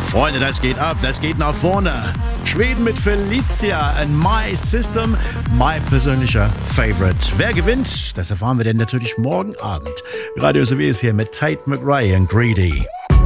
Freunde, das geht ab, das geht nach vorne. Schweden mit Felicia and My System, mein persönlicher Favorite. Wer gewinnt, das erfahren wir denn natürlich morgen Abend. Radio SW ist hier mit Tate McRae und Greedy.